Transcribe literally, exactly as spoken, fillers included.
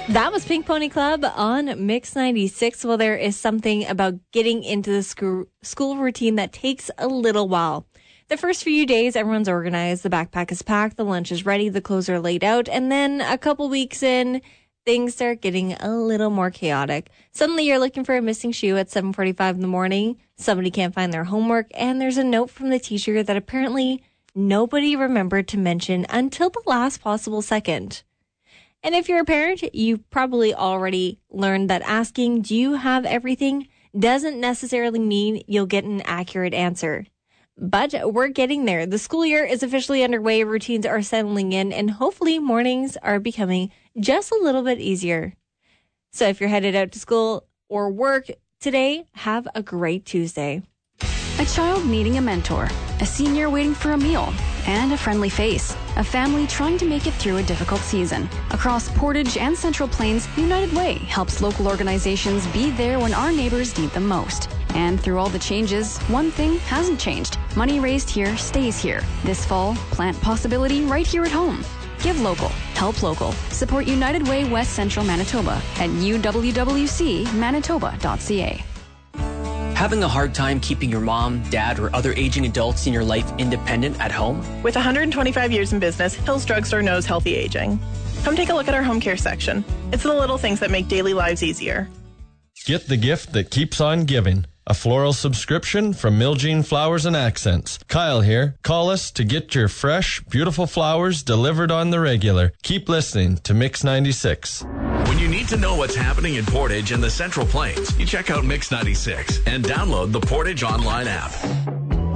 That was Pink Pony Club on Mix ninety-six. Well, there is something about getting into the school, school routine that takes a little while. The first few days, everyone's organized, the backpack is packed, the lunch is ready, the clothes are laid out, and then a couple weeks in, things start getting a little more chaotic. Suddenly, you're looking for a missing shoe at seven forty-five in the morning, somebody can't find their homework, and there's a note from the teacher that apparently nobody remembered to mention until the last possible second. And if you're a parent, you probably already learned that asking, do you have everything, doesn't necessarily mean you'll get an accurate answer. But we're getting there. The school year is officially underway, routines are settling in, and hopefully mornings are becoming just a little bit easier. So if you're headed out to school or work today, have a great Tuesday. A child needing a mentor, a senior waiting for a meal, and a friendly face. A family trying to make it through a difficult season. Across Portage and Central Plains, United Way helps local organizations be there when our neighbors need them most. And through all the changes, one thing hasn't changed. Money raised here stays here. This fall, plant possibility right here at home. Give local. Help local. Support United Way West Central Manitoba at u w w c manitoba dot c a. Having a hard time keeping your mom, dad, or other aging adults in your life independent at home? With one hundred twenty-five years in business, Hills Drugstore knows healthy aging. Come take a look at our home care section. It's the little things that make daily lives easier. Get the gift that keeps on giving. A floral subscription from Miljean Flowers and Accents. Kyle here. Call us to get your fresh, beautiful flowers delivered on the regular. Keep listening to Mix ninety-six. When you need to know what's happening in Portage and the Central Plains, you check out Mix ninety-six and download the Portage online app.